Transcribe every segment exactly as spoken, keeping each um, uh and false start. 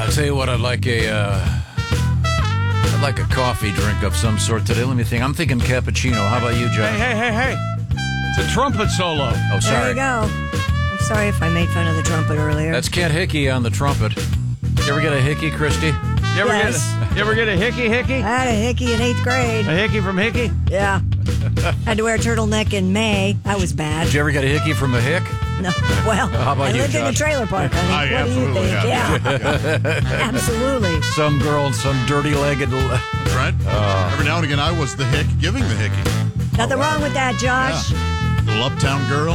I'll tell you what, I'd like a, uh, I'd like a coffee drink of some sort today. Let me think. I'm thinking cappuccino. How about you, John? Hey, hey, hey, hey. It's a trumpet solo. Oh, sorry. There you go. I'm sorry if I made fun of the trumpet earlier. That's Kent Hickey on the trumpet. You ever get a hickey, Christy? You ever, Yes. get, a, you ever get a hickey hickey? I had a hickey in eighth grade. A hickey from Hickey? Yeah. Had to wear a turtleneck in May. That was bad. Did you ever get a hickey from a hick? No. Well, How about I you, lived in a Josh? trailer park, honey. I what absolutely do you think? have. Yeah. Absolutely. Some girl in some dirty-legged... That's right. Uh, Every now and again, I was the hick giving the hickey. Nothing wrong with that, Josh. Yeah. Little uptown girl.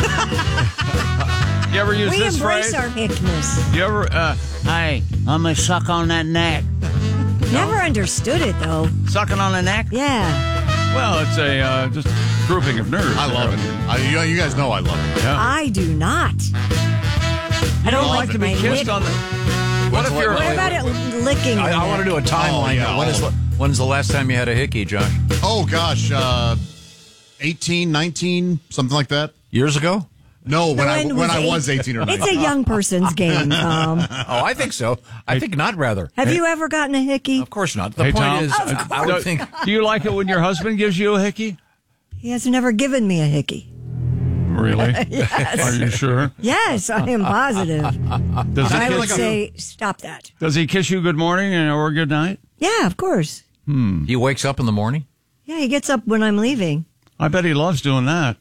You ever use We this embrace phrase? our hickness. You ever, uh, hey, I'm going to suck on that neck. Never understood it, though. Sucking on the neck? Yeah. Well, it's a uh, just grouping of nerves. I love it. I, you, you guys know I love it. Yeah. I do not. I You don't don't like, like to my be kissed lick- on the... What if you're... What about it licking? I, your I want to neck? do a timeline. Oh, yeah. When is, when's the last time you had a hickey, Josh? Oh, gosh. Uh, eighteen, nineteen, something like that. Years ago? No, when, I, When when was I eight- was eighteen or It's nineteen. a young person's game, Tom. Oh, I think so. I think not, rather. Have you ever gotten a hickey? Of course not. The Hey, point Tom, is, uh, I would do- think... Do you like it when your husband gives you a hickey? He has never given me a hickey. Really? Yes. Are you sure? Yes, I am positive. Does he, I would kiss, say, stop that. does he kiss you good morning and or good night? Yeah, of course. He wakes up in the morning? Yeah, he gets up when I'm leaving. I bet he loves doing that.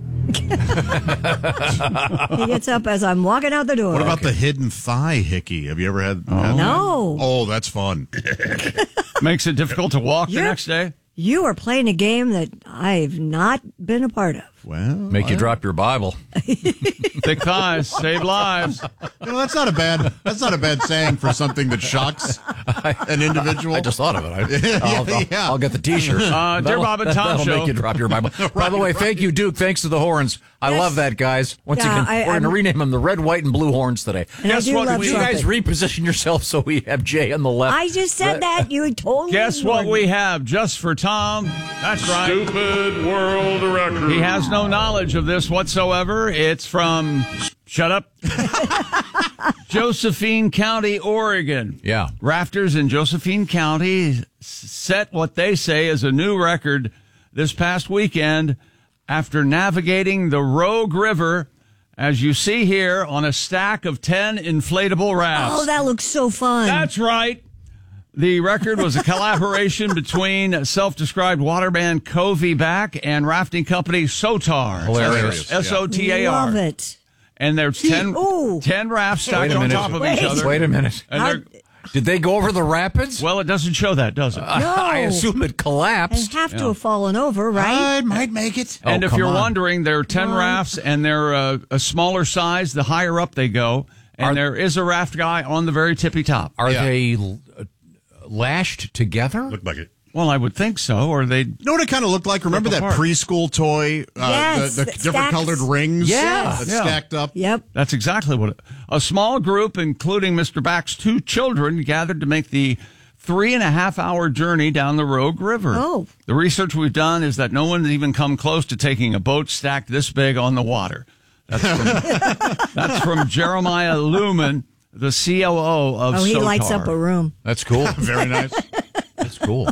He gets up as I'm walking out the door. What about the hidden thigh hickey? Have you ever had, had No. Oh, that's fun. Makes it difficult to walk the You're- next day? You are playing a game that I've not been a part of. Well, Make you drop your Bible. Thick thighs save lives. you know, that's not a bad that's not a bad saying for something that shocks an individual. I just thought of it. I, I'll, I'll, yeah. I'll get the T-shirt. Uh, Dear That'll- Bob and Tom that'll show. make you drop your Bible. By the way, thank you, Duke. Thanks to the horns. I Yes. love that, guys. Once Yeah, again, I- we're going to I'm- rename them the red, white, and blue horns today. And I Guess do what? love We- You guys trumpet. reposition yourself so we have Jay on the left. I just said that. You had told me. Guess you what were- we have just for Tom? That's right. Stupid world record. He has no knowledge of this whatsoever. It's from, shut up, Josephine County, Oregon. Yeah. Rafters in Josephine County s- set what they say is a new record this past weekend after navigating the Rogue River, as you see here, on a stack of ten inflatable rafts. Oh, that looks so fun. That's right. The record was a collaboration between self-described waterman Covey Back and rafting company Sotar. Hilarious. S O T A R. Love it. And there's ten, Ooh. ten rafts Wait stacked a on minute. top of Wait. each other. Wait a minute. And How- they're- Did they go over the rapids? well, it doesn't show that, does it? No. I assume it They collapsed. have to have fallen over, right? I might make it. and Oh, if come you're on. wondering, there are ten What? rafts, and they're uh, a smaller size the higher up they go. And Are- there is a raft guy on the very tippy top. Are Yeah. they uh, lashed together? Looked like it. Well, I would think so, or they. You know what it kind of looked like? Remember that apart. preschool toy? Uh, Yes, the, the that different stacks. colored rings? Yeah. That Yeah. stacked up. Yep. That's exactly what it, a small group, including Mister Back's two children, gathered to make the three and a half hour journey down the Rogue River. Oh. The research we've done is that no one's even come close to taking a boat stacked this big on the water. That's from, that's from Jeremiah Lumen, the C O O of Oh, he Sotar. lights up a room. That's cool. Very nice. That's cool.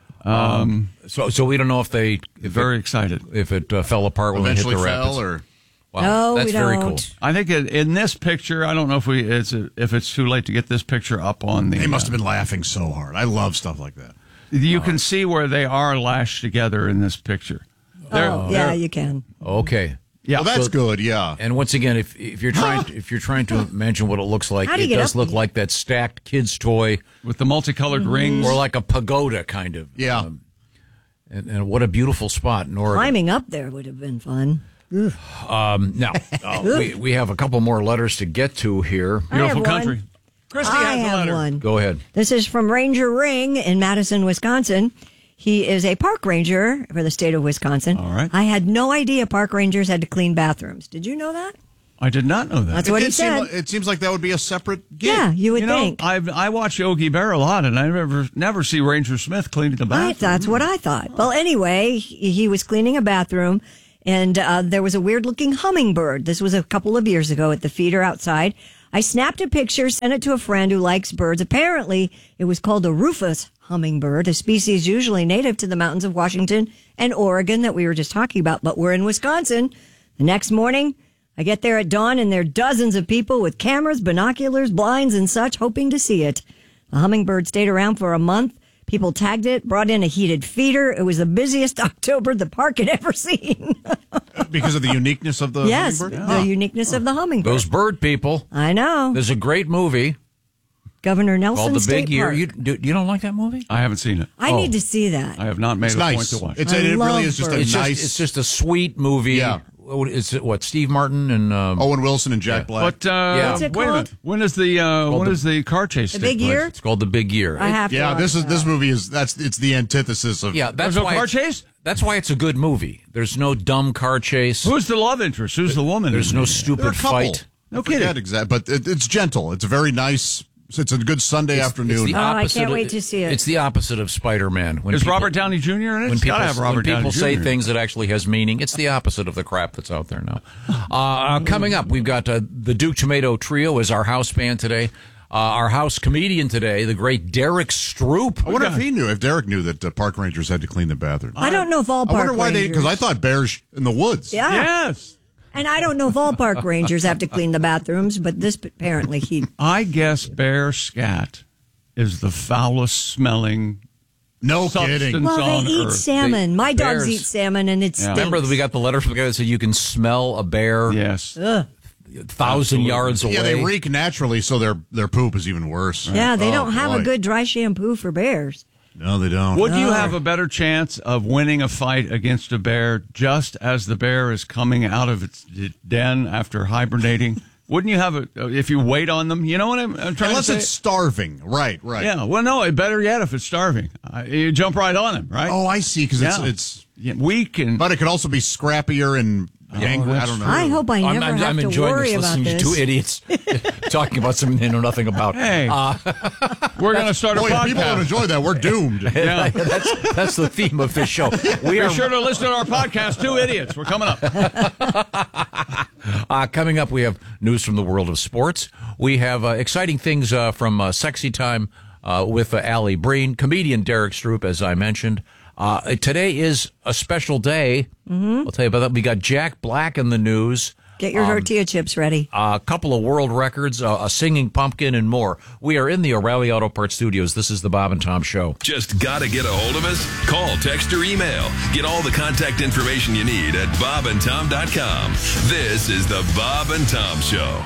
Um, so, so we don't know if they if Very it, excited. if it uh, fell apart when Eventually they hit the fell, rapids. or Wow, No, that's we very don't. cool. I think in, in this picture, I don't know if we it's a, if it's too late to get this picture up on the. they must have been laughing so hard. I love stuff like that. You can see where they are lashed together in this picture. They're- Oh, yeah, they're- you can. Okay. yeah. Well, that's So- good. Yeah. And once again, if if you're trying if you're trying to imagine what it looks like, How do you it get does up look there? like that stacked kid's toy, with the multicolored rings. or like a pagoda kind of. Yeah. Um, and, and what a beautiful spot in Oregon. Climbing up there would have been fun. Um, now uh, we we have a couple more letters to get to here. I have Beautiful one. country. Christy I has a have letter. one. Go ahead. This is from Ranger Ring in Madison, Wisconsin. He is a park ranger for the state of Wisconsin. All right. I had no idea park rangers had to clean bathrums. Did you know that? I did not know that. That's what it he did seem said. like- it seems like that would be a separate gig. Yeah, you would you know, think. I've, I watch Yogi Bear a lot, and I never never see Ranger Smith cleaning the I, bathroom. that's what I thought. Well, anyway, he, he was cleaning a bathroom, and uh, there was a weird-looking hummingbird. This was a couple of years ago at the feeder outside. I snapped a picture, sent it to a friend who likes birds. Apparently, it was called a rufous hummingbird, a species usually native to the mountains of Washington and Oregon that we were just talking about, but we're in Wisconsin. The next morning, I get there at dawn, and there are dozens of people with cameras, binoculars, blinds, and such, hoping to see it. The hummingbird stayed around for a month. People tagged it, brought in a heated feeder. It was the busiest October the park had ever seen. Because of the uniqueness of the yes, hummingbird? the uniqueness of the hummingbird. Those bird people. I know. There's a great movie Governor Nelson called The State Big Year. Park. You, do, you don't like that movie? I haven't seen it. I Oh. need to see that. I have not made It's a point nice. to watch. It's, I it love really is just a birds. It's nice. just, it's just a sweet movie. Yeah. It's what Steve Martin and um, Owen Wilson and Jack Yeah. Black. But uh, Yeah. What's it wait a called? minute. When is the uh, when the- is the car chase? The take Big place? Year? it's called The Big Year. I have to yeah, watch this is that. this movie is that's it's the antithesis of Yeah, that's There's no why car it's- chase? That's why it's a good movie. There's no dumb car chase. Who's the love interest? Who's the woman? There's in no it? They're a stupid couple. fight. No I forget kidding. exact, but it, it's gentle. It's a very nice. It's a good Sunday It's afternoon. the Oh, I opposite can't of- wait to see it. It's the opposite of Spider-Man. When Is people- Robert Downey Junior in it? When It's people, gotta have Robert when people Downey say Junior things that actually has meaning, it's the opposite of the crap that's out there now. Uh, uh, coming up, we've got uh, the Duke Tomato Trio as our house band today. Uh, our house comedian today, the great Derek Stroop. I wonder if he knew, if Derek knew that uh, park rangers had to clean the bathroom. I don't know if all I park wonder why they, rangers. because I thought bears in the woods. Yeah. Yes. And I don't know if all park rangers have to clean the bathrooms, but this apparently he. I guess bear scat is the foulest smelling. No Substance. kidding. Well, on they eat Earth. salmon. They- My dogs bears- eat salmon, and it Yeah. stinks. Remember that we got the letter from the guy that said you can smell a bear Yes. Ugh. a thousand yards away. Yeah, they reek naturally, so their their poop is even worse. Yeah, they Oh, don't have a boy. good dry shampoo for bears. No, they don't. Would you No. have a better chance of winning a fight against a bear just as the bear is coming out of its den after hibernating? Wouldn't you have a if you wait on them? You know what I'm, I'm trying Unless to say? it's starving. Right, right. Yeah. Well, no. Better yet, if it's starving, uh, you jump right on him, right? Oh, I see, because yeah. it's, it's. Yeah, weak and But it could also be scrappier and angry. I that's don't know. I hope I I'm, never I'm, have I'm to enjoying worry this, about listening to this. two idiots talking about something they know nothing about. hey, Uh, we're going to start a Boy, if people don't podcast. enjoy that, we're doomed. Yeah. that's that's the theme of this show. We Be are sure to listen to our podcast, Two Idiots. We're coming up. uh, coming up. We have news from the world of sports. We have uh, exciting things uh, from uh, Sexy Time uh, with uh, Allie Breen, comedian Derek Stroop, as I mentioned. Uh, today is a special day. Mm-hmm. I'll tell you about that. We got Jack Black in the news. Get your tortilla chips ready. A couple of world records, uh, a singing pumpkin, and more. We are in the O'Reilly Auto Parts Studios. This is the Bob and Tom Show. Just gotta get a hold of us? Call, text, or email. Get all the contact information you need at bob and tom dot com. This is the Bob and Tom Show.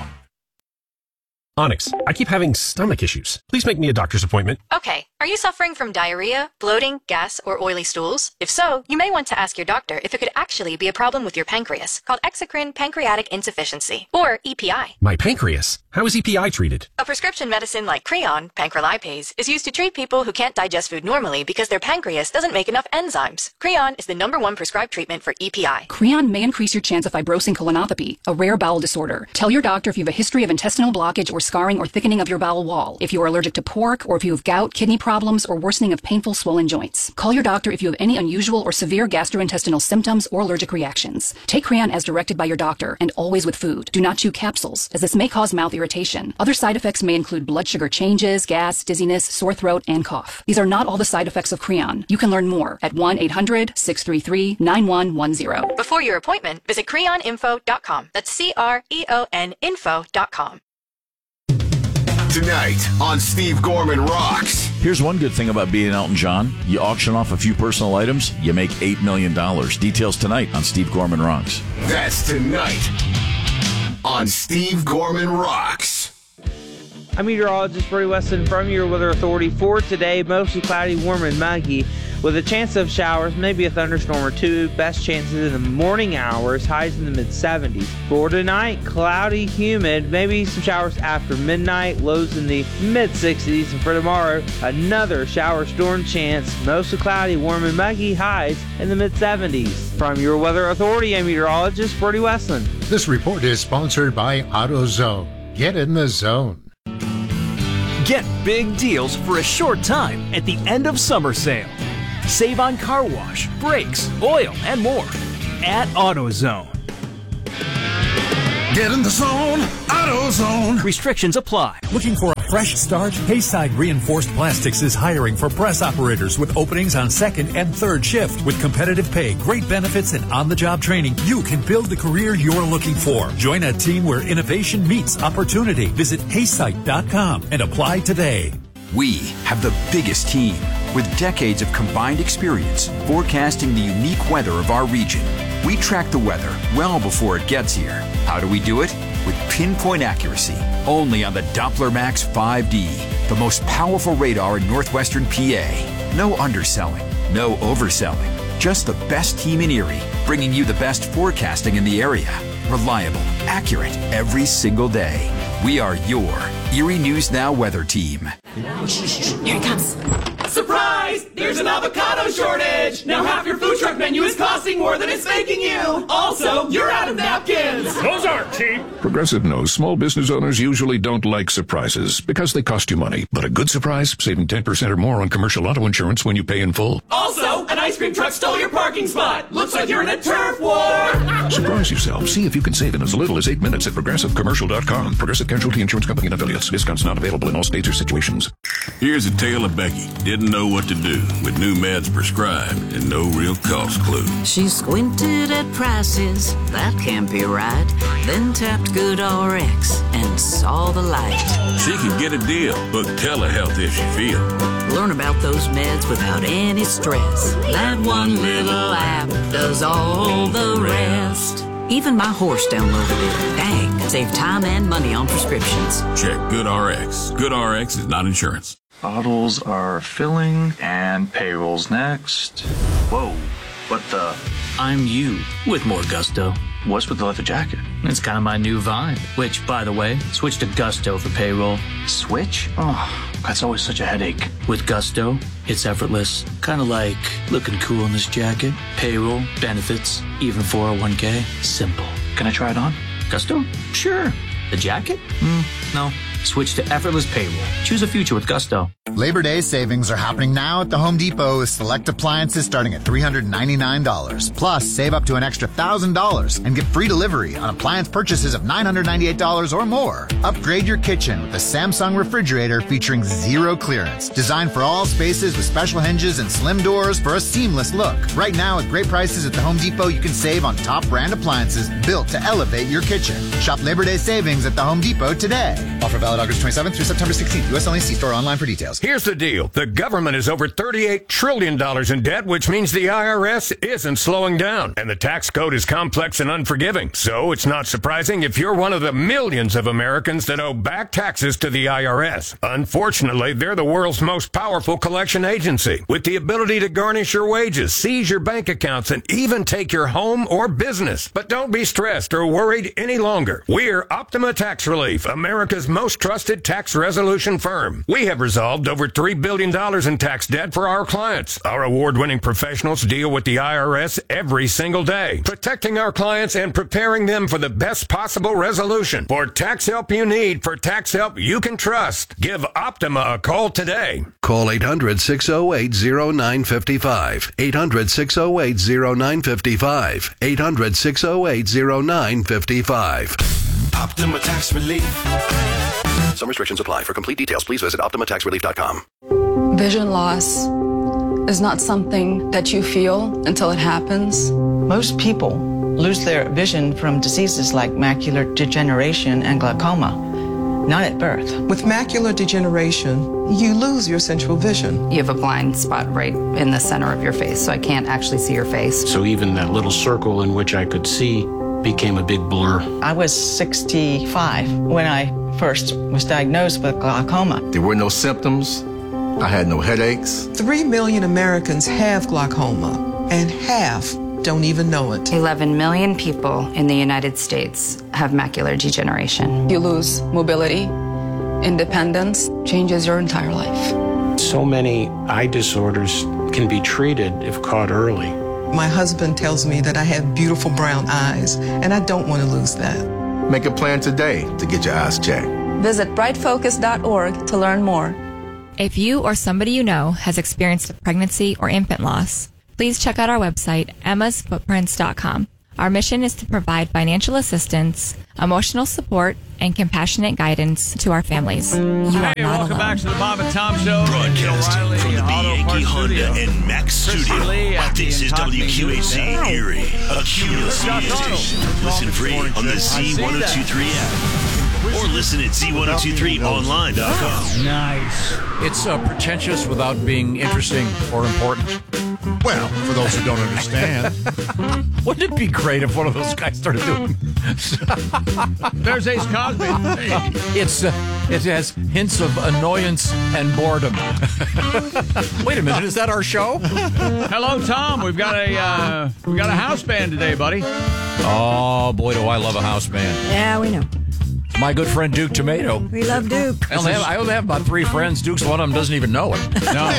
Onyx, I keep having stomach issues. Please make me a doctor's appointment. Okay, are you suffering from diarrhea, bloating, gas, or oily stools? If so, you may want to ask your doctor if it could actually be a problem with your pancreas, called exocrine pancreatic insufficiency, or E P I. My pancreas. How is E P I treated? A prescription medicine like Creon, pancrelipase, is used to treat people who can't digest food normally because their pancreas doesn't make enough enzymes. Creon is the number one prescribed treatment for E P I. Creon may increase your chance of fibrosing colonopathy, a rare bowel disorder. Tell your doctor if you have a history of intestinal blockage or scarring or thickening of your bowel wall, if you are allergic to pork, or if you have gout, kidney problems, or worsening of painful swollen joints. Call your doctor if you have any unusual or severe gastrointestinal symptoms or allergic reactions. Take Creon as directed by your doctor, and always with food. Do not chew capsules, as this may cause mouth irritation. Other side effects may include blood sugar changes, gas, dizziness, sore throat, and cough. These are not all the side effects of Creon. You can learn more at one eight hundred, six three three, nine one one zero. Before your appointment, visit creon info dot com. That's C R E O N info dot com. Tonight on Steve Gorman Rocks. Here's one good thing about being Elton John. You auction off a few personal items, you make eight million dollars. Details tonight on Steve Gorman Rocks. That's tonight on Steve Gorman Rocks. I'm meteorologist Brody Weston from your Weather Authority. For today, mostly cloudy, warm, and muggy, with a chance of showers, maybe a thunderstorm or two. Best chances in the morning hours, highs in the mid seventies. For tonight, cloudy, humid, maybe some showers after midnight, lows in the mid sixties. And for tomorrow, another shower storm chance, mostly cloudy, warm, and muggy, highs in the mid seventies. From your Weather Authority, I'm meteorologist Brody Westland. This report is sponsored by AutoZone. Get in the zone. Get big deals for a short time at the end of summer sale. Save on car wash, brakes, oil, and more at AutoZone. Get in the zone, AutoZone. Restrictions apply. Looking for a fresh start? Hayside Reinforced Plastics is hiring for press operators with openings on second and third shift. With competitive pay, great benefits, and on-the-job training, you can build the career you're looking for. Join a team where innovation meets opportunity. Visit haysite dot com and apply today. We have the biggest team with decades of combined experience forecasting the unique weather of our region. We track the weather well before it gets here. How do we do it? With pinpoint accuracy, only on the Doppler Max five D, the most powerful radar in northwestern P A. No underselling, no overselling, just the best team in Erie, bringing you the best forecasting in the area. Reliable, accurate, every single day. We are your Erie News Now weather team. Here it comes. Surprise! There's an avocado shortage! Now half your food truck menu is costing more than it's making you! Also, you're out of napkins! Those aren't cheap! Progressive knows small business owners usually don't like surprises because they cost you money. But a good surprise, saving ten percent or more on commercial auto insurance when you pay in full. Also, an ice cream truck stole your parking spot! Looks like you're in a turf war! Surprise yourself. See if you can save in as little as eight minutes at progressive commercial dot com. Progressive Casualty Insurance Company and affiliates. Discounts not available in all states or situations. Here's a tale of Becky. Didn't know what to do with new meds prescribed and no real cost clue. She squinted at prices, that can't be right. Then tapped GoodRx and saw the light. She can get a deal, book telehealth if she feels. Learn about those meds without any stress. That one little app does all the rest. Even my horse downloaded it. Dang, save time and money on prescriptions. Check GoodRx. GoodRx is not insurance. Bottles are filling and payroll's next. Whoa, what the? I'm you with more gusto. What's with the leather jacket? It's kind of my new vibe. Which, by the way, switch to Gusto for payroll. Switch? Oh, that's always such a headache. With Gusto, it's effortless. Kind of like looking cool in this jacket. Payroll, benefits, even four oh one k. Simple. Can I try it on? Gusto? Sure. The jacket? Mm, no. Switch to effortless payroll. Choose a future with Gusto. Labor Day savings are happening now at the Home Depot with select appliances starting at three hundred ninety-nine dollars. Plus, save up to an extra one thousand dollars and get free delivery on appliance purchases of nine hundred ninety-eight dollars or more. Upgrade your kitchen with the Samsung refrigerator featuring zero clearance. Designed for all spaces with special hinges and slim doors for a seamless look. Right now, with great prices at the Home Depot, you can save on top brand appliances built to elevate your kitchen. Shop Labor Day savings at the Home Depot today. Offer valid August twenty-seventh through September sixteenth. U S only. See store online for details. Here's the deal. The government is over thirty-eight trillion dollars in debt, which means the I R S isn't slowing down. And the tax code is complex and unforgiving. So it's not surprising if you're one of the millions of Americans that owe back taxes to the I R S. Unfortunately, they're the world's most powerful collection agency, with the ability to garnish your wages, seize your bank accounts, and even take your home or business. But don't be stressed or worried any longer. We're Optima Tax Relief, America's most trusted tax resolution firm. We have resolved over three billion dollars in tax debt for our clients. Our award-winning professionals deal with the I R S every single day, protecting our clients and preparing them for the best possible resolution. For tax help you need, for tax help you can trust, give Optima a call today. Call eight hundred, six oh eight, oh nine five five. eight hundred, six oh eight, oh nine five five. eight hundred, six oh eight, oh nine five five. Optima Tax Relief. Some restrictions apply. For complete details, please visit optima tax relief dot com. Vision loss is not something that you feel until it happens. Most people lose their vision from diseases like macular degeneration and glaucoma, not at birth. With macular degeneration, you lose your central vision. You have a blind spot right in the center of your face, so I can't actually see your face. So even that little circle in which I could see became a big blur. I was sixty-five when I first was diagnosed with glaucoma. There were no symptoms. I had no headaches. Three million Americans have glaucoma, and half don't even know it. eleven million people in the United States have macular degeneration. You lose mobility, independence, changes your entire life. So many eye disorders can be treated if caught early. My husband tells me that I have beautiful brown eyes, and I don't want to lose that. Make a plan today to get your eyes checked. Visit bright focus dot org to learn more. If you or somebody you know has experienced a pregnancy or infant loss, please check out our website, emmas footprints dot com. Our mission is to provide financial assistance, emotional support, and compassionate guidance to our families. You are Hey, not welcome alone. back to the Bob and Tom Show. Broadcasting O'Reilly from the Auto Bianchi Parts Honda Studio. and Max Studio. Lee at the This is Incognito W Q A C Hi. Erie, a Cumulus media station. Listen free on the Z one oh two three app. Or listen at Z one oh two three online dot com. Nice. It's uh, pretentious without being interesting or important. Well, for those who don't understand. Wouldn't it be great if one of those guys started doing... There's Ace Cosby. It's uh, it has hints of annoyance and boredom. Wait a minute, is that our show? Hello, Tom. We've got a uh, we got a house band today, buddy. Oh, boy, do I love a house band. Yeah, we know. My good friend Duke Tomato. We love Duke. I only, have, I only have about three friends. Duke's one of them doesn't even know it. No.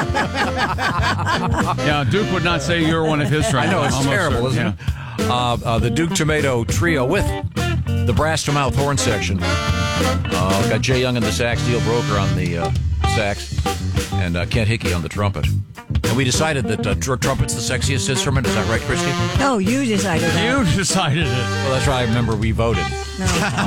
Yeah, Duke would not say you're one of his friends. I know, it's Almost terrible, certain, isn't it? Uh, uh, the Duke Tomato Trio with the brass to mouth horn section. Uh, got Jay Young in the sax, Steel Broker on the uh, sax, and uh, Kent Hickey on the trumpet. And we decided that uh, tr- trumpet's the sexiest instrument. Is that right, Christy? No, you decided that. You decided it. Well, that's right. I remember we voted. No.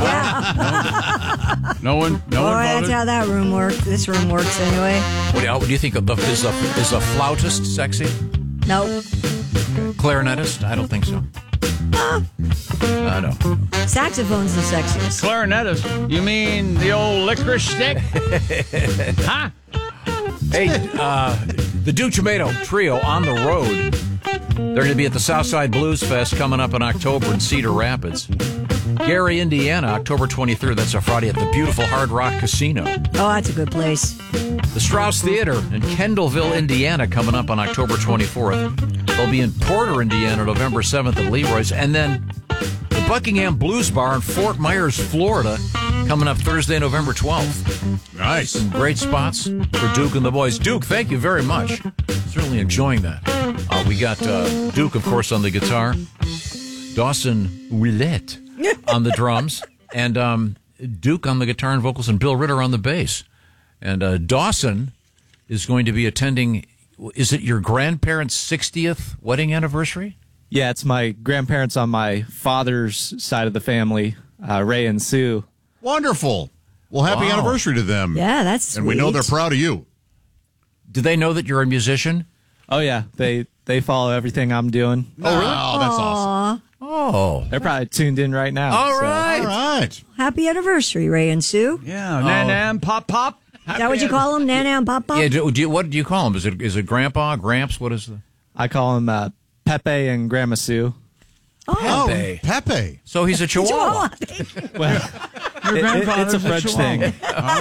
Yeah. No one, no Boy, one that's voted. how that room works. This room works anyway. What do you, what do you think of the is a is a flautist sexy? No. Clarinetist? I don't think so. Uh, I know. Saxophone's the sexiest. Clarinetist? You mean the old licorice stick? Huh? Hey, uh, the Duke Tomato Trio on the road. They're going to be at the Southside Blues Fest coming up in October in Cedar Rapids. Gary, Indiana, October twenty-third. That's a Friday at the beautiful Hard Rock Casino. Oh, that's a good place. The Strauss Theater in Kendallville, Indiana, coming up on October twenty-fourth. They'll be in Porter, Indiana, November seventh at Leroy's. And then the Buckingham Blues Bar in Fort Myers, Florida, coming up Thursday, November twelfth. Nice. Some great spots for Duke and the boys. Duke, thank you very much. Certainly enjoying that. Uh, we got uh, Duke, of course, on the guitar. Dawson Willette on the drums. And um, Duke on the guitar and vocals, and Bill Ritter on the bass. And uh, Dawson is going to be attending, is it your grandparents' sixtieth wedding anniversary? Yeah, it's my grandparents on my father's side of the family, uh, Ray and Sue. Wonderful. Well, happy Wow. anniversary to them. Yeah, that's And we know sweet. they're proud of you. Do they know that you're a musician? Oh, yeah. They they follow everything I'm doing. Oh, really? Oh, that's awesome. Oh. They're probably tuned in right now. All so. right. All right. Happy anniversary, Ray and Sue. Yeah, Nan Nan, Pop Pop. Is that what you call them? Nana and Papa? Yeah, do, do you, what do you call them? Is it is it Grandpa, Gramps? What is the... I call them uh, Pepe and Grandma Sue. Oh, Pepe. Pepe. So he's a Chihuahua. Well, Your it- it- grandfather's it's a French thing.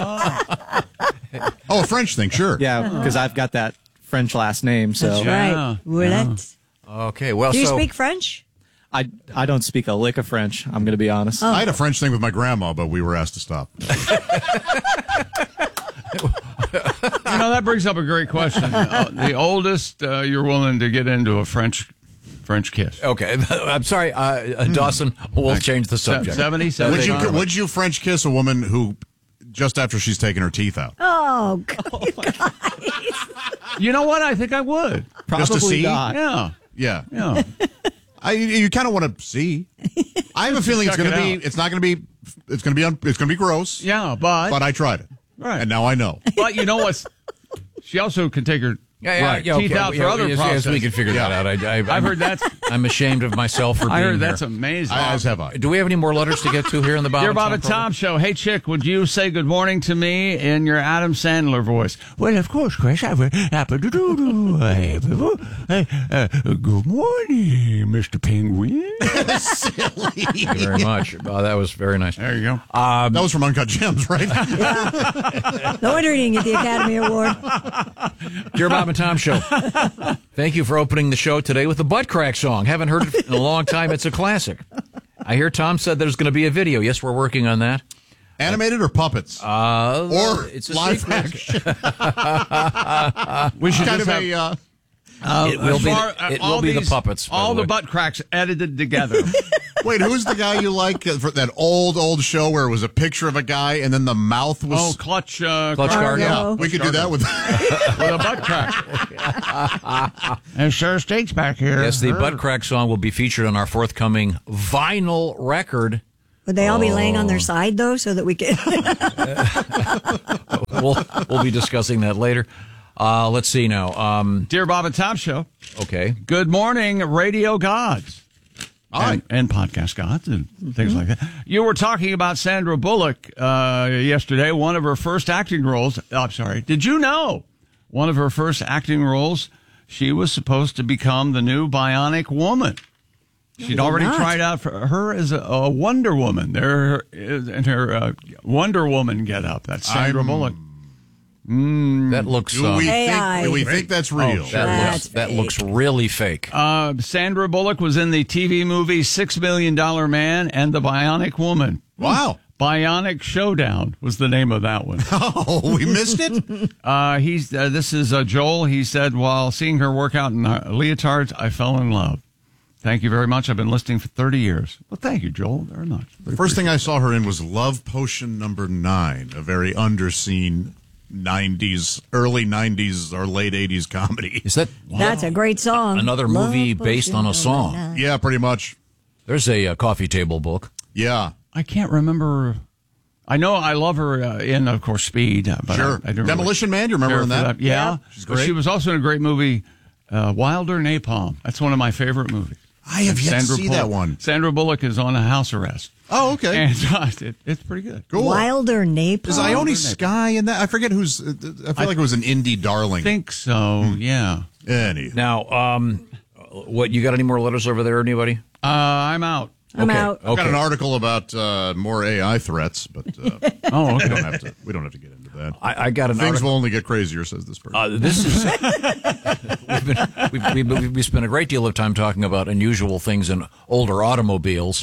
Oh, a French thing, sure. Yeah, because I've got that French last name. So That's Yeah. right. Willette. Okay, well, Do you so... speak French? I, I don't speak a lick of French, I'm going to be honest. I had a French thing with my grandma, but we were asked to stop. You know, that brings up a great question. Uh, the oldest uh, you're willing to get into a French French kiss. Okay, I'm sorry, uh, uh, Dawson, we'll change the subject. seventy, Would seventy. you, would you French kiss a woman who, just after she's taken her teeth out? Oh, God, you guys. You know what? I think I would. Probably Just to see? not. Yeah. Yeah. Yeah. I, you kind of want to see. I have a feeling it's Check going to it be. out. It's not going to be. It's going to be. Un, it's going to be gross. Yeah, but But I tried it, right. and now I know. But you know what? She also can take her Yeah, yeah, Right. yeah, teeth okay. out yeah, for other yes, processes. yes, we can figure that Yeah. out. I, I, I've heard that's. I'm ashamed of myself for being I heard here. that's amazing. As have I. Do we have any more letters to get to here in the Bob Dear and Bob Tom and program? Tom Show. Hey, chick, would you say good morning to me in your Adam Sandler voice? Well, of course, Chris. I would. Hey, hey, uh, good morning, Mister Penguin. Silly. Thank you very much. Oh, that was very nice. There you go. Um, That was from Uncut Gems, right? No wonder he didn't get the Academy Award. Dear Bob and Tom Show, thank you for opening the show today with the Butt Crack song. Haven't heard it in a long time. It's a classic. I hear Tom said there's going to be a video. Yes, we're working on that. Animated or puppets? Uh, or it's a live secret. action? We should kind just of have, a. Uh, uh, It will as be far- the- it all will be the these- puppets, by All the the way. butt cracks edited together. Wait, who's the guy you like uh, for that old, old show where it was a picture of a guy and then the mouth was... Oh, Clutch... Uh, Clutch Cargo. Yeah, we could do that with... with a butt crack. And sure stinks back here. Yes, the butt crack song will be featured on our forthcoming vinyl record. Would they all be Oh. laying on their side, though, so that we can... we'll, we'll be discussing that later. Uh, let's see now. Um, Dear Bob and Tom Show. Okay. Good morning, radio gods. Hi. And, and podcast gods and things like that. You were talking about Sandra Bullock uh, yesterday, one of her first acting roles. Oh, I'm sorry. Did you know one of her first acting roles, she was supposed to become the new Bionic Woman? She'd did already not. tried out for her as a, a Wonder Woman. There is in her uh, Wonder Woman getup. That's Sandra I'm- Bullock. Mm. that looks. Do Uh, we, A I. think, do we think that's real? that looks. That's That fake. looks really fake. Uh, Sandra Bullock was in the T V movie Six Million Dollar Man and the Bionic Woman. Wow. Bionic Showdown was the name of that one. Oh, we missed it? Uh, he's uh, this is uh, Joel. He said, while seeing her work out in uh, leotards, I fell in love. Thank you very much. I've been listening for thirty years. Well, thank you, Joel, very much. The first thing I saw her in was Love Potion number nine, a very underseen nineties, early nineties or late eighties comedy. Is that That's a great song. another movie Love based on a Potion song? number nine. Yeah, pretty much. There's a, uh coffee table book. Yeah. I can't remember. I know I love her uh, in, of course, Speed. uh, But Sure. I, I don't Demolition really Man, you remember care in for that? Yeah. Yeah, she's But great. she was also in a great movie, uh, Wilder Napalm. That's one of my favorite movies. I have yet to see Bullock, that one. Sandra Bullock is on a house arrest. Oh, okay. And uh, it, it's pretty good. Cool. Wilder Napalm. Is Ione Sky in that? I forget who's. uh, I feel like it was an indie darling. I think so, yeah. Any. Now, um, what you got? Any more letters over there? Anybody? Uh, I'm out. I'm okay. out. I've got an article about uh, more A I threats, but uh, Oh, okay. we don't have to. We don't have to get into that. I, I got an Things article. will only get crazier, says this person. Uh, this is. we've been, we've, we've, we spent a great deal of time talking about unusual things in older automobiles.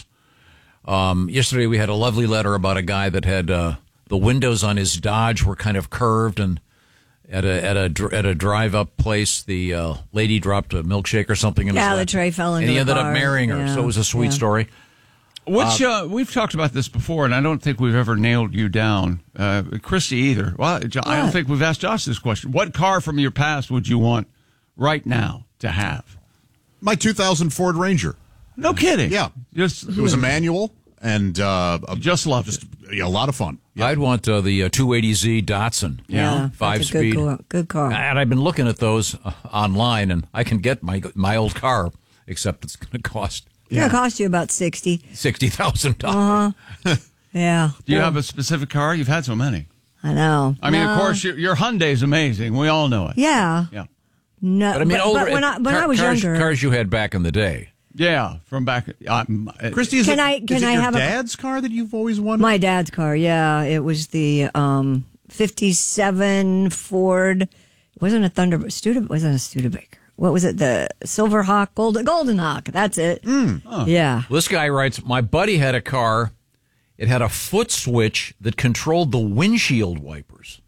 Um, yesterday, we had a lovely letter about a guy that had uh, the windows on his Dodge were kind of curved, and at a at a dr- at a drive up place, the uh, lady dropped a milkshake or something in Yeah, his the lap, tray fell into and he the ended car. up marrying her. Yeah, So it was a sweet yeah. story. Which uh, we've talked about this before, and I don't think we've ever nailed you down, uh, Christy either. Well, Jo- I don't What? think we've asked Josh this question. What car from your past would you want right now to have? My two thousand Ford Ranger. No kidding. Yeah. Just It was a manual and uh, a, just love just it. yeah, a lot of fun. I'd want uh, the uh, two eighty Z Datsun. Yeah, five that's a good speed. car- good car. And I've been looking at those uh, online, and I can get my my old car, except it's going to cost It's going to cost you about sixty. sixty thousand dollars. Uh-huh. Yeah. Do you Well, have a specific car? You've had so many. I know. I mean, of No. course, your, your Hyundai's amazing. We all know it. Yeah. Yeah. No, But I mean, but, older, but when I when car- I was cars, younger, cars you had back in the day. Yeah, from back. Um, Christy, is Can it, I- is can it I your have a- dad's car that you've always wanted? my dad's car. Yeah, it was the um, fifty-seven Ford. It wasn't a Thunder. Stude, it wasn't a Studebaker. What was it? The Silverhawk, Golden Golden Hawk. That's it. Yeah. Well, this guy writes, my buddy had a car. It had a foot switch that controlled the windshield wipers.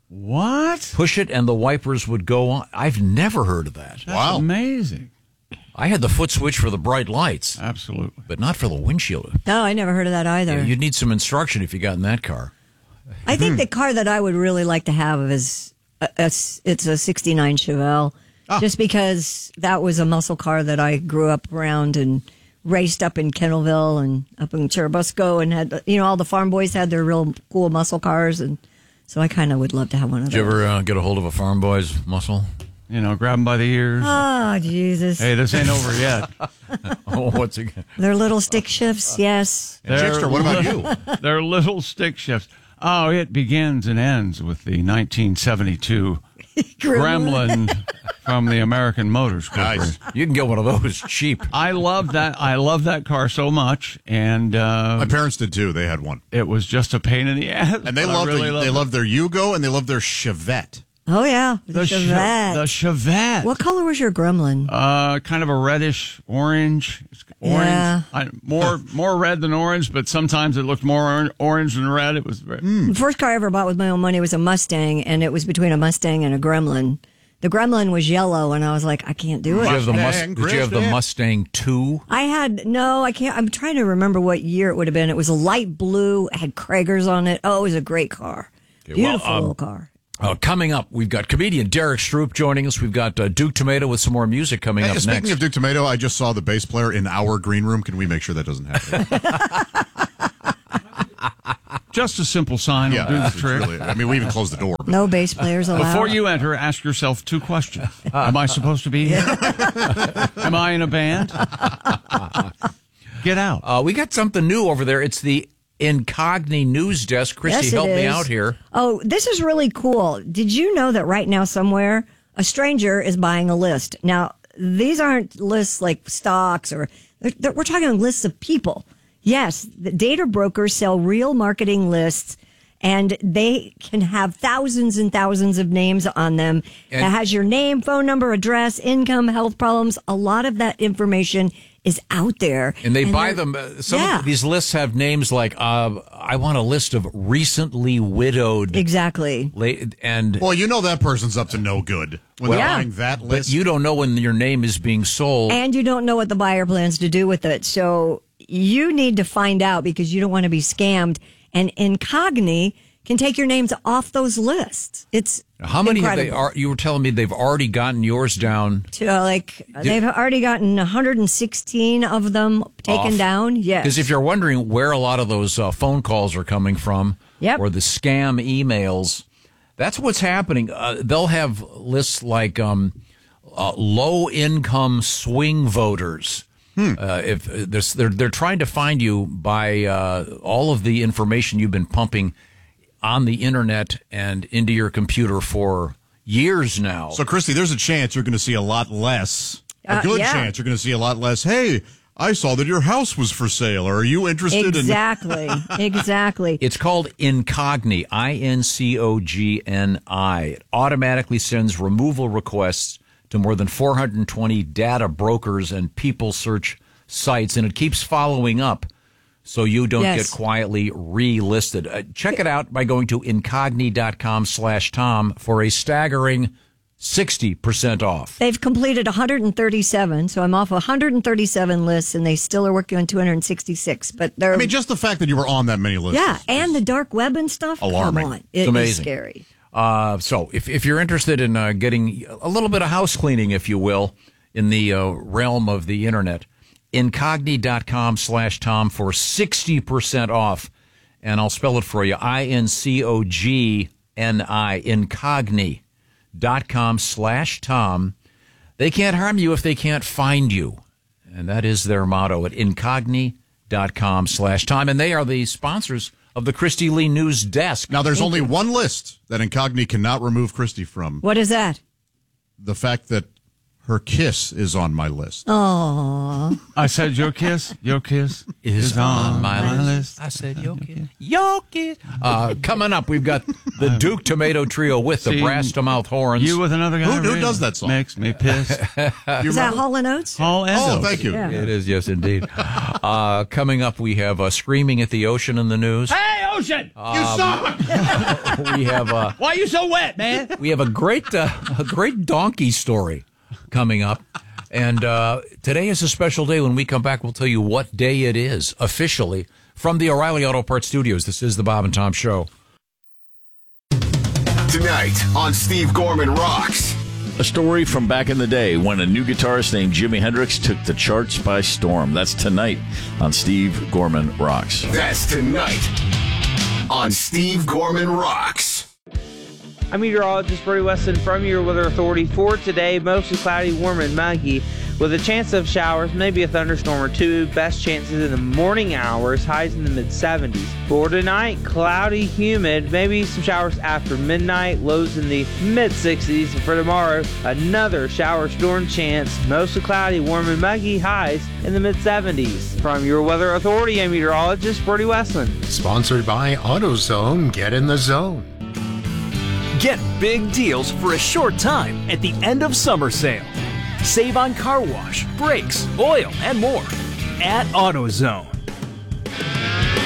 What? Push it and the wipers would go on. I've never heard of that. That's amazing. I had the foot switch for the bright lights. Absolutely. But not for the windshield. No, I never heard of that either. Yeah, you'd need some instruction if you got in that car. I think the car that I would really like to have is a, a, it's a sixty-nine Chevelle, just because that was a muscle car that I grew up around and raced up in Kennelville and up in Churubusco, and had, you know, all the farm boys had their real cool muscle cars, and so I kind of would love to have one of Did you those. ever uh, get a hold of a farm boy's muscle? You know, grab them by the ears. Oh, Jesus. Hey, this ain't over yet. Oh, what's again? Their little stick shifts, yes. They're what about you? They're little stick shifts. Oh, it begins and ends with the nineteen seventy-two Gremlin from the American Motors Corporation. You can get one of those cheap. I love that. I love that car so much, and uh, My parents did too. They had one, it was just a pain in the ass. and they but I loved really the, loved they it. loved their Yugo and they loved their Chevette. Oh, yeah. The, the Che- Chevette. the Chevette. What color was your Gremlin? Uh, kind of a reddish orange. It's orange. Yeah. I, more more red than orange, but sometimes it looked more or- orange than red. It was very. The first car I ever bought with my own money was a Mustang, and it was between a Mustang and a Gremlin. The Gremlin was yellow, and I was like, I can't do it. Did you have the, Must- did you have the Mustang two? I had, no, I can't. I'm trying to remember what year it would have been. It was a light blue, had Kragers on it. Oh, it was a great car. Okay, Beautiful well, um, little car. Uh, coming up, we've got comedian Derek Stroop joining us. We've got uh, Duke Tomato with some more music coming Hey, up speaking next. of Duke Tomato, I just saw the bass player in our green room. Can we make sure that doesn't happen? Just a simple sign Yeah, will do the it's trick. really- I mean, we even closed the door. but- No bass players allowed. Before you enter, ask yourself two questions. Am I supposed to be here? Am I in a band? Get out. Uh, we got something new over there. It's the Incogni News Desk. Christy, Yes, it help me is. out here. Oh, this is really cool. Did you know that right now somewhere a stranger is buying a list? Now, these aren't lists like stocks or they're, they're, we're talking lists of people. Yes, the data brokers sell real marketing lists and they can have thousands and thousands of names on them. And- it has your name, phone number, address, income, health problems. A lot of that information is out there. And they buy they're- them. Uh, some yeah. of these lists have names like, uh, I want a list of recently widowed. Exactly. La- and Well, you know that person's up to no good when Well, they're Yeah. buying that But list. you don't know when your name is being sold. And you don't know what the buyer plans to do with it. So you need to find out because you don't want to be scammed. And Incogni can take your names off those lists. It's How many have they? incredible. Are, you were telling me they've already gotten yours down. To, uh, like they've already gotten one hundred sixteen of them taken Off. down. Yes. Because if you're wondering where a lot of those uh, phone calls are coming from, Yep. or the scam emails, that's what's happening. Uh, they'll have lists like um, uh, low-income swing voters. Hmm. Uh, if uh, there's, they're they're trying to find you by uh, all of the information you've been pumping on the internet and into your computer for years now. So, Christy, there's a chance you're going to see a lot less. A Uh, good yeah. chance you're going to see a lot less. Hey, I saw that your house was for sale. Are you interested exactly. exactly. It's called Incogni, I N C O G N I. It automatically sends removal requests to more than four hundred twenty data brokers and people search sites, and it keeps following up so you don't Yes. get quietly relisted. Uh, check it out by going to incogni.com slash Tom for a staggering sixty percent off. They've completed one hundred thirty-seven, so I'm off one hundred thirty-seven lists, and they still are working on two hundred sixty-six. But they're I mean, just the fact that you were on that many lists. yeah, and the dark web and stuff. Alarming. Come on, It's it amazing. is scary. Uh, so if, if you're interested in uh, getting a little bit of house cleaning, if you will, in the uh, realm of the internet, incogni.com slash Tom for sixty percent off. And I'll spell it for you. I N C O G N I, incogni.com slash Tom. They can't harm you if they can't find you. And that is their motto at incogni.com slash Tom. And they are the sponsors of the Christy Lee News Desk. Now, there's only one list that Incogni cannot remove Christy from. What is that? The fact that her kiss is on my list. Oh, I said your kiss, your kiss Is is on my list. I said yo kiss. Yo kiss. Uh, coming up, we've got the Duke Tomato Trio with the See, brass to mouth horns. You with another guy. Who- who really does that song? Makes me pissed. is that Hall and Oates? Hall and Oh, Oates. thank you. Yeah. It is, yes, indeed. Uh, coming up, we have uh, Screaming at the Ocean in the news. Hey, Ocean! You suck! We have uh, Why you so wet, man? we have a great uh, a great donkey story coming up. And uh, today is a special day. When we come back, we'll tell you what day it is officially from the O'Reilly Auto Parts Studios. This is the Bob and Tom Show. Tonight on Steve Gorman Rocks. A story from back in the day when a new guitarist named Jimi Hendrix took the charts by storm. That's tonight on Steve Gorman Rocks. That's tonight on Steve Gorman Rocks. I'm meteorologist Brody Weston from your Weather Authority. For today, mostly cloudy, warm, and muggy, with a chance of showers, maybe a thunderstorm or two. Best chances in the morning hours, highs in the mid seventies. For tonight, cloudy, humid, maybe some showers after midnight, lows in the mid sixties. And for tomorrow, another shower storm chance, mostly cloudy, warm, and muggy, highs in the mid seventies. From your Weather Authority, I'm meteorologist Brody Westland. Sponsored by AutoZone. Get in the zone. Get big deals for a short time at the end of summer sale. Save on car wash, brakes, oil, and more at AutoZone.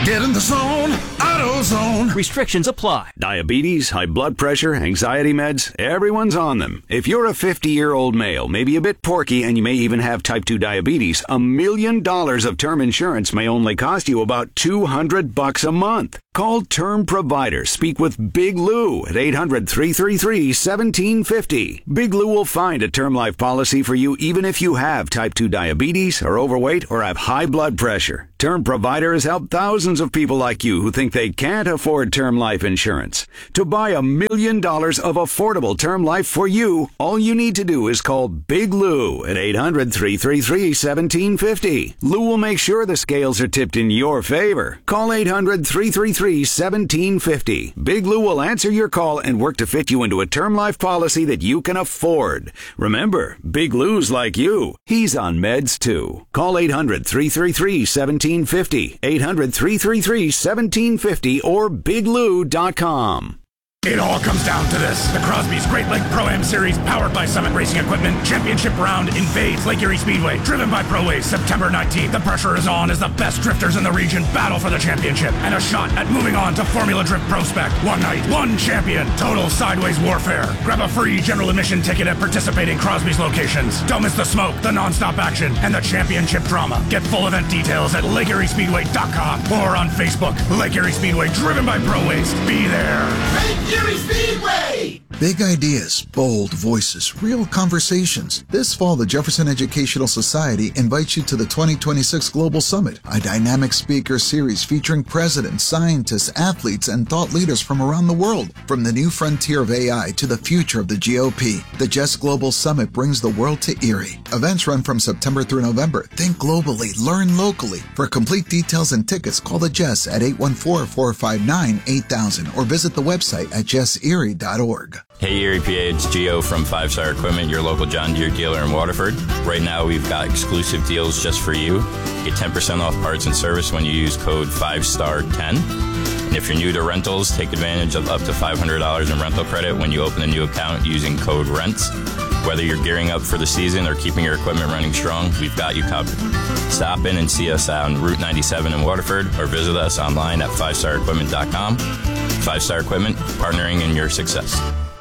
Get in the zone, AutoZone. Restrictions apply. Diabetes, high blood pressure, anxiety meds, everyone's on them. If you're a fifty-year-old male, maybe a bit porky, and you may even have type two diabetes, a million dollars of term insurance may only cost you about two hundred bucks a month. Call Term Provider. Speak with Big Lou at eight hundred, three three three, one seven five zero. Big Lou will find a term life policy for you even if you have type two diabetes, are overweight, or have high blood pressure. Term Provider has helped thousands of people like you who think they can't afford term life insurance. To buy a million dollars of affordable term life for you, all you need to do is call Big Lou at eight hundred, three three three, one seven five zero. Lou will make sure the scales are tipped in your favor. Call eight hundred, three three three, one seven five zero. Big Lou will answer your call and work to fit you into a term life policy that you can afford. Remember, Big Lou's like you. He's on meds too. Call eight hundred, three three three, one seven five zero. eight hundred, three three three, one seven five zero or big lou dot com. It all comes down to this. The Crosby's Great Lake Pro-Am Series, powered by Summit Racing Equipment, championship round invades Lake Erie Speedway, driven by ProWays, September nineteenth. The pressure is on as the best drifters in the region battle for the championship and a shot at moving on to Formula Drift Pro Spec. One night, one champion, total sideways warfare. Grab a free general admission ticket at participating Crosby's locations. Don't miss the smoke, the non-stop action, and the championship drama. Get full event details at lake erie speedway dot com or on Facebook. Lake Erie Speedway, driven by ProWays. Be there. Erie Speedway! Big ideas, bold voices, real conversations. This fall, the Jefferson Educational Society invites you to the twenty twenty-six Global Summit, a dynamic speaker series featuring presidents, scientists, athletes, and thought leaders from around the world. From the new frontier of A I to the future of the G O P, the J E S Global Summit brings the world to Erie. Events run from September through November. Think globally, learn locally. For complete details and tickets, call the J E S at eight one four, four five nine, eight thousand or visit the website at jess erie dot org. Hey Erie P A, it's Gio from Five Star Equipment, your local John Deere dealer in Waterford. Right now we've got exclusive deals just for you. Get ten percent off parts and service when you use code five star ten. And if you're new to rentals, take advantage of up to five hundred dollars in rental credit when you open a new account using code RENTS. Whether you're gearing up for the season or keeping your equipment running strong, we've got you covered. Stop in and see us on Route ninety-seven in Waterford or visit us online at five star equipment dot com. Five Star Equipment, partnering in your success.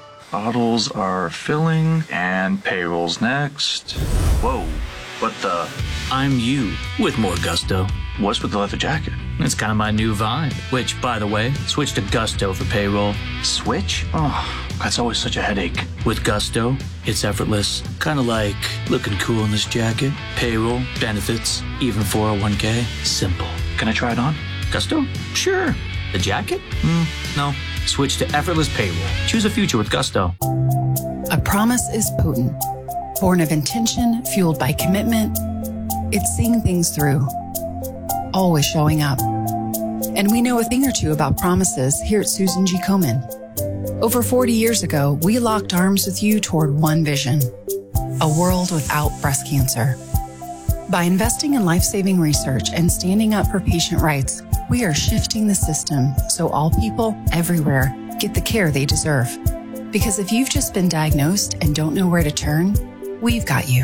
Bottles are filling and payroll's next. Whoa, what the? I'm you with more gusto. What's with the leather jacket? It's kind of my new vibe. Which, by the way, switch to Gusto for payroll. Switch? Oh, that's always such a headache. With Gusto, it's effortless. Kind of like looking cool in this jacket. Payroll, benefits, even four oh one k. Simple. Can I try it on? Gusto? Sure. The jacket? Mm, no. Switch to effortless payroll. Choose a future with Gusto. A promise is potent. Born of intention, fueled by commitment. It's seeing things through. Always showing up. And we know a thing or two about promises here at Susan G. Komen. Over forty years ago, we locked arms with you toward one vision. A world without breast cancer. By investing in life-saving research and standing up for patient rights, we are shifting the system so all people everywhere get the care they deserve. Because if you've just been diagnosed and don't know where to turn, we've got you.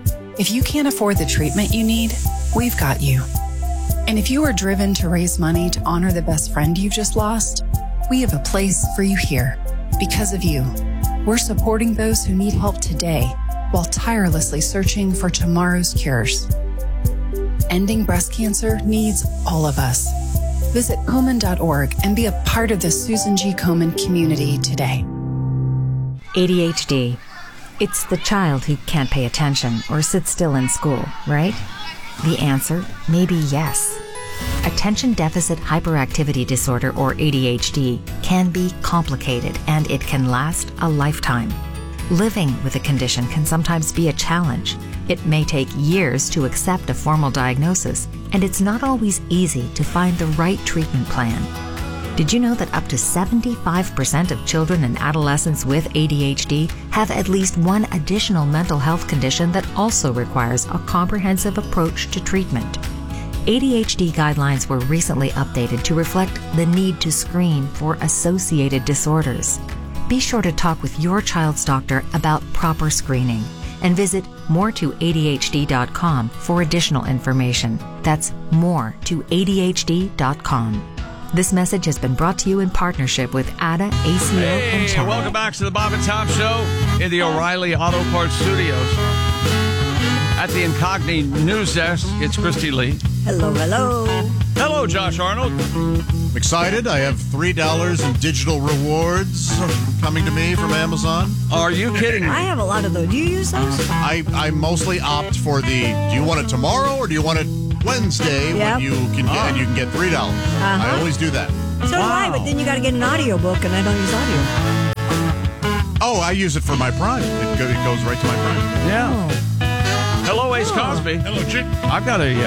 If you can't afford the treatment you need, we've got you. And if you are driven to raise money to honor the best friend you've just lost, we have a place for you here. Because of you, we're supporting those who need help today while tirelessly searching for tomorrow's cures. Ending breast cancer needs all of us. Visit komen dot org and be a part of the Susan G. Komen community today. A D H D. It's the child who can't pay attention or sit still in school, right? The answer may be yes. Attention Deficit Hyperactivity Disorder, or A D H D, can be complicated and it can last a lifetime. Living with a condition can sometimes be a challenge. It may take years to accept a formal diagnosis, and it's not always easy to find the right treatment plan. Did you know that up to seventy-five percent of children and adolescents with A D H D have at least one additional mental health condition that also requires a comprehensive approach to treatment? A D H D guidelines were recently updated to reflect the need to screen for associated disorders. Be sure to talk with your child's doctor about proper screening. and visit more to A D H D dot com for additional information. That's more to A D H D dot com. This message has been brought to you in partnership with A D A, A C O, Hey, Oh, and Chad. welcome back to the Bob and Tom Show in the O'Reilly Auto Parts Studios. At the Incogni News Desk, it's Christy Lee. Hello, hello. Hello, Josh Arnold. I'm excited. I have three dollars in digital rewards coming to me from Amazon. Are you kidding me? I have a lot of those. Do you use those? I, I mostly opt for the, do you want it tomorrow or do you want it Wednesday Yep. when you can get, and you can get three dollars. Uh-huh. I always do that. So do I, but then you got to get an audio book, and I don't use audio. Oh, I use it for my Prime. It, go, it goes right to my Prime. Yeah. Hello, Ace Cosby. Hello, Chick. I've got a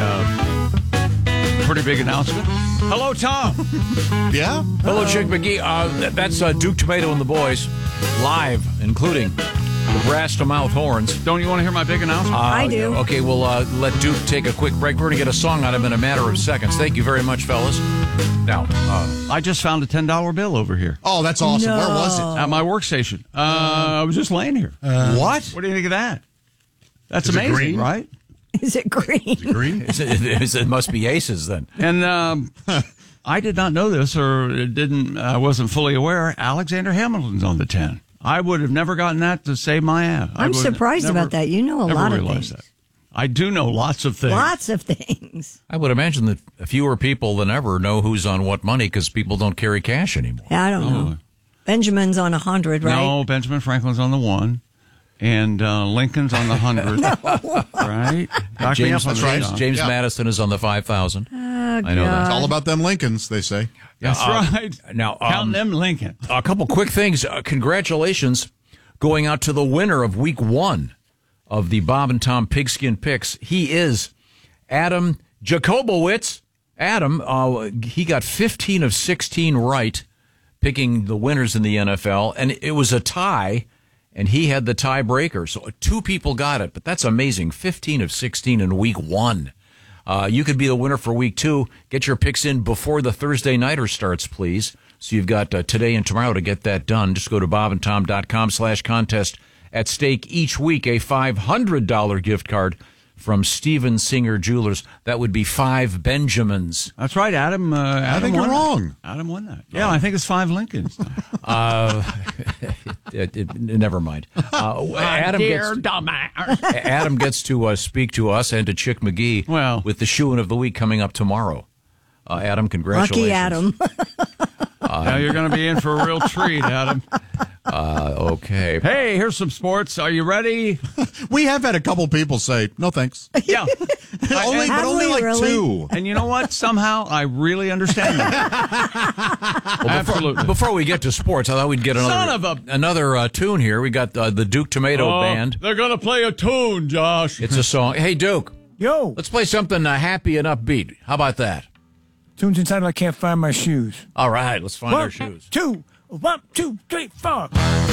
uh, pretty big announcement. Hello, Tom. Yeah? Hello, Chick McGee. Uh, th- that's uh, Duke Tomato and the boys, live, including the brass to mouth horns. Don't you want to hear my big announcement? Uh, I do. Okay, we'll uh, let Duke take a quick break. We're going to get a song out of him in a matter of seconds. Thank you very much, fellas. Now, uh, I just found a ten dollar bill over here. Oh, that's awesome. No. Where was it? At my workstation. Uh, I was just laying here. What? What do you think of that? That's Is it amazing, green? right? Is it green? Green? it's- it's- it must be aces then. And um, I did not know this, or it didn't. I wasn't fully aware. Alexander Hamilton's on the ten. I would have never gotten that to save my ass. I I'm would surprised never- about that. You know a never lot of realized things. that. I do know lots of things. Lots of things. I would imagine that fewer people than ever know who's on what money because people don't carry cash anymore. Yeah, I don't know. Benjamin's on a hundred, right? No, Benjamin Franklin's on the one, and uh, Lincoln's on the hundred. Right? Back me James, up on James, that, John. James Yeah. Madison is on the five thousand. Oh, I know that. It's all about them Lincolns, they say. That's Uh, right. Now, Count um, them Lincoln. a couple quick things. Uh, congratulations going out to the winner of week one of the Bob and Tom Pigskin Picks. He is Adam Jacobowitz. Adam, uh, he got fifteen of sixteen right, picking the winners in the N F L, and it was a tie, and he had the tiebreaker. So two people got it, but that's amazing. fifteen of sixteen in week one. Uh, you could be the winner for week two. Get your picks in before the Thursday Nighter starts, please. So you've got uh, today and tomorrow to get that done. Just go to bobandtom.com slash contest. At stake each week, a five hundred dollars gift card from Steven Singer Jewelers. That would be five Benjamins. That's right, Adam. Uh, Adam I think you're won wrong. That. Adam won that. Yeah, I think it's five Lincolns. Uh, it, it, never mind. Uh, Adam, dear gets, dumbass. Adam gets to uh, speak to us and to Chick McGee Well. with the shoe-in of the week coming up tomorrow. Uh, Adam, congratulations. Lucky Adam. Now you're going to be in for a real treat, Adam. Uh, okay. Hey, here's some sports. Are you ready? We have had a couple people say, no thanks. Yeah. only, but Have only we like really? two. And you know what? Somehow I really understand that. Well, Absolutely. Before, before we get to sports, I thought we'd get another Son of a- another uh, tune here. We got uh, the Duke Tomato Oh, Band. They're going to play a tune, Josh. It's a song. Hey, Duke, Yo, let's play something uh, happy and upbeat. How about that? tunes inside I can't find my shoes. All right, let's find our One, shoes. two, one, two, three, four.